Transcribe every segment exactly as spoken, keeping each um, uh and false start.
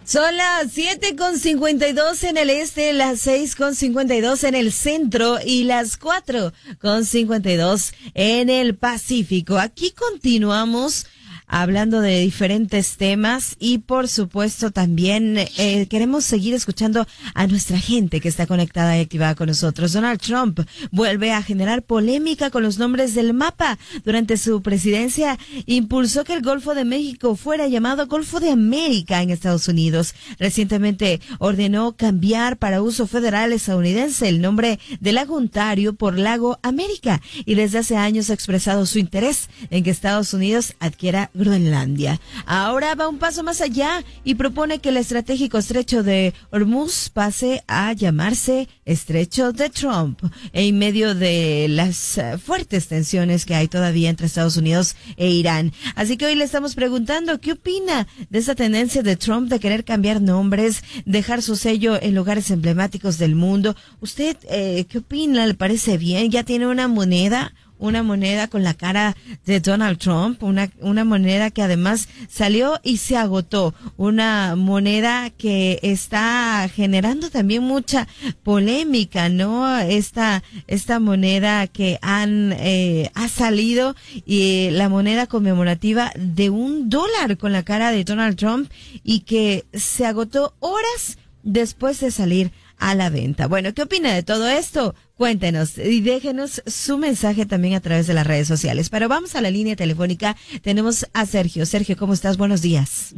Son las siete con cincuenta y dos en el este, las seis con cincuenta y dos en el centro y las cuatro con cincuenta y dos en el Pacífico. Aquí continuamos hablando de diferentes temas y por supuesto también eh, queremos seguir escuchando a nuestra gente que está conectada y activada con nosotros. Donald Trump vuelve a generar polémica con los nombres del mapa. Durante su presidencia impulsó que el Golfo de México fuera llamado Golfo de América en Estados Unidos. Recientemente ordenó cambiar para uso federal estadounidense el nombre del lago Ontario por Lago América y desde hace años ha expresado su interés en que Estados Unidos adquiera Groenlandia. Ahora va un paso más allá y propone que el estratégico estrecho de Hormuz pase a llamarse Estrecho de Trump en medio de las uh, fuertes tensiones que hay todavía entre Estados Unidos e Irán. Así que hoy le estamos preguntando qué opina de esa tendencia de Trump de querer cambiar nombres, dejar su sello en lugares emblemáticos del mundo. ¿Usted eh, qué opina? ¿Le parece bien? ¿Ya tiene una moneda? Una moneda con la cara de Donald Trump, una, una moneda que además salió y se agotó, una moneda que está generando también mucha polémica, ¿no? Esta, esta moneda que han, eh, ha salido y la moneda conmemorativa de un dólar con la cara de Donald Trump y que se agotó horas después de salir a la venta. Bueno, ¿qué opina de todo esto? Cuéntenos y déjenos su mensaje también a través de las redes sociales. Pero vamos a la línea telefónica. Tenemos a Sergio. Sergio, ¿cómo estás? Buenos días.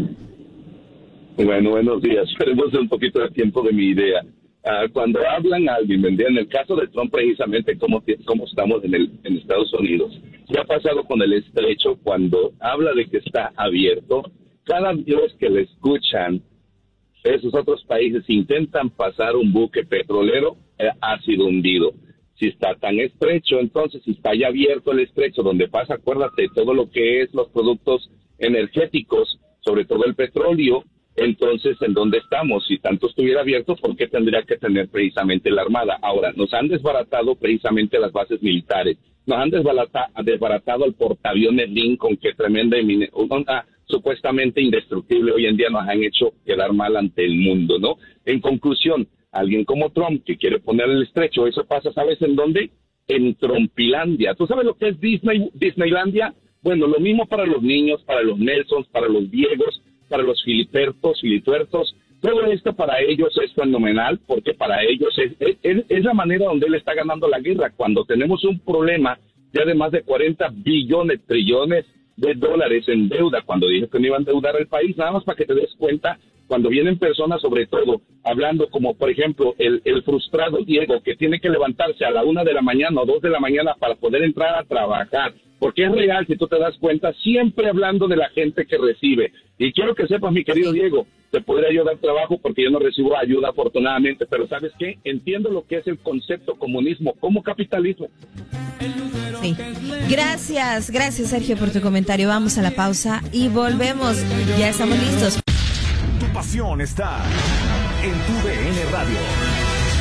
Bueno, buenos días. Esperemos un poquito de tiempo de mi idea. Uh, cuando hablan a alguien, en el caso de Trump, precisamente cómo, cómo estamos en, el, en Estados Unidos. ¿Qué ha pasado con el estrecho cuando habla de que está abierto? Cada vez que le escuchan, esos otros países intentan pasar un buque petrolero, eh, ha sido hundido. Si está tan estrecho, entonces, si está ya abierto el estrecho, donde pasa, acuérdate, todo lo que es los productos energéticos, sobre todo el petróleo, entonces, ¿en dónde estamos? Si tanto estuviera abierto, ¿por qué tendría que tener precisamente la Armada? Ahora, nos han desbaratado precisamente las bases militares. Nos han desbaratado, desbaratado el portaaviones Lincoln, que tremenda, una supuestamente indestructible, hoy en día nos han hecho quedar mal ante el mundo, ¿no? En conclusión, alguien como Trump que quiere poner el estrecho, eso pasa, ¿sabes en dónde? En Trumpilandia. ¿Tú sabes lo que es Disney, Disneylandia? Bueno, lo mismo para los niños, para los Nelsons, para los Diegos, para los Filipertos, Filituertos. Todo esto para ellos es fenomenal, porque para ellos es, es, es la manera donde él está ganando la guerra. Cuando tenemos un problema ya de más de cuarenta billones, trillones de dólares en deuda, cuando dijo que no iban a endeudar el país, nada más para que te des cuenta, cuando vienen personas sobre todo hablando como por ejemplo el, el frustrado Diego que tiene que levantarse a la una de la mañana o dos de la mañana para poder entrar a trabajar, porque es real, si tú te das cuenta, siempre hablando de la gente que recibe. Y quiero que sepas, mi querido Diego, te podría yo dar trabajo porque yo no recibo ayuda afortunadamente, pero ¿sabes qué? Entiendo lo que es el concepto comunismo como capitalismo. Sí. Gracias, gracias Sergio por tu comentario. Vamos a la pausa y volvemos. Ya estamos listos. Tu pasión está en tu D N Radio.